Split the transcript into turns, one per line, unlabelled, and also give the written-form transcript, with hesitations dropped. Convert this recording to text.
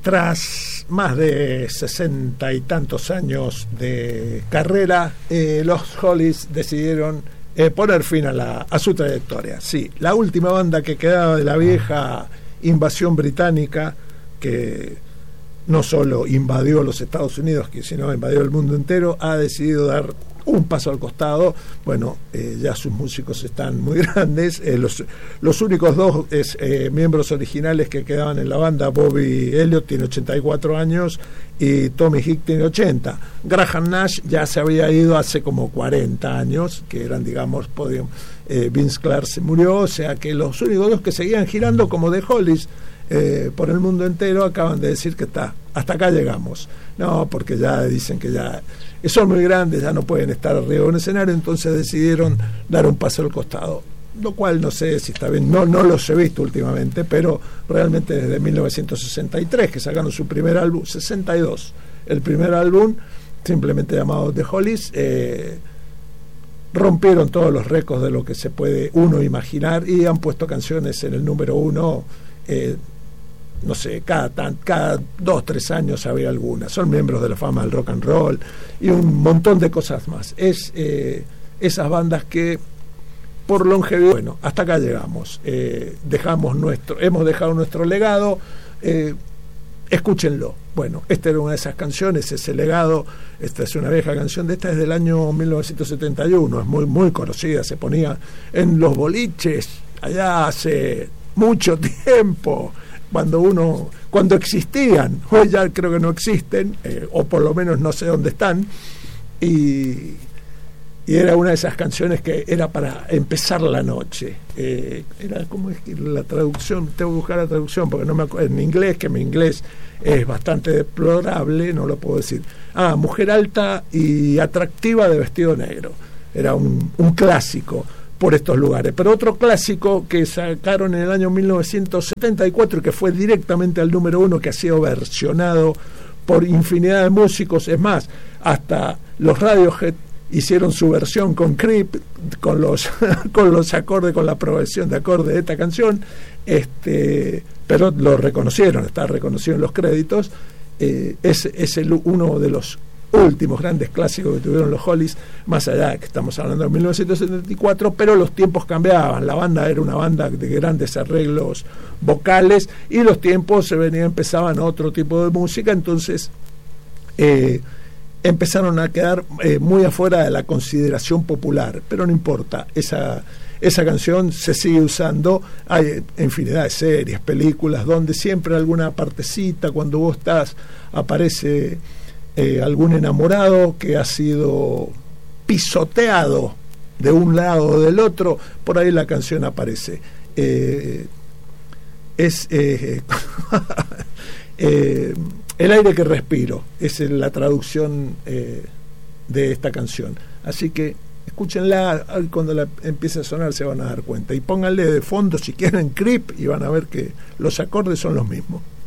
Tras más de 60 y tantos años de carrera, los Hollies decidieron poner fin a su trayectoria. Sí, la última banda que quedaba de la vieja invasión británica, que no solo invadió los Estados Unidos, sino invadió el mundo entero, ha decidido dar un paso al costado. Bueno, ya sus músicos están muy grandes. Los únicos dos miembros originales que quedaban en la banda, Bobby Elliott tiene 84 años y Tommy Hick tiene 80. Graham Nash ya se había ido hace como 40 años, que eran, digamos, Vince Clarke se murió, o sea que los únicos dos que seguían girando como The Hollies por el mundo entero acaban de decir que hasta acá llegamos. No, porque ya dicen que ya son muy grandes, ya no pueden estar arriba de un escenario, entonces decidieron dar un paso al costado, lo cual no sé si está bien, no los he visto últimamente, pero realmente desde 1963 que sacaron su primer álbum, 62, el primer álbum simplemente llamado The Hollies, rompieron todos los récords de lo que se puede uno imaginar y han puesto canciones en el número 1, no sé, cada 2-3 años había alguna. Son miembros de la fama del rock and roll y un montón de cosas más. Esas bandas que por longevidad, bueno, hasta acá llegamos. Hemos dejado nuestro legado, escúchenlo. Bueno, esta era una de esas canciones, ese legado. Esta es una vieja canción, es del año 1971, es muy, muy conocida, se ponía en los boliches allá hace mucho tiempo, cuando existían. Hoy ya creo que no existen, o por lo menos no sé dónde están, y era una de esas canciones que era para empezar la noche. Era, ¿cómo es que la traducción? Tengo que buscar la traducción porque no me acuerdo en inglés, que mi inglés es bastante deplorable, no lo puedo decir. Mujer alta y atractiva de vestido negro. Era un clásico por estos lugares. Pero otro clásico que sacaron en el año 1974 y que fue directamente al número 1, que ha sido versionado por infinidad de músicos, es más, hasta los Radiohead hicieron su versión con Creep, con los acordes, con la progresión de acordes de esta canción, pero lo reconocieron, está reconocido en los créditos. Es uno de los últimos grandes clásicos que tuvieron los Hollies, más allá de que estamos hablando de 1974, pero los tiempos cambiaban. La banda era una banda de grandes arreglos vocales y los tiempos empezaban otro tipo de música, entonces empezaron a quedar muy afuera de la consideración popular, pero no importa, esa canción se sigue usando. Hay infinidad de series, películas, donde siempre alguna partecita, cuando vos estás, aparece algún enamorado que ha sido pisoteado de un lado o del otro, por ahí la canción aparece. El aire que respiro es la traducción de esta canción, así que escúchenla, cuando la empiece a sonar se van a dar cuenta, y pónganle de fondo si quieren Creep y van a ver que los acordes son los mismos.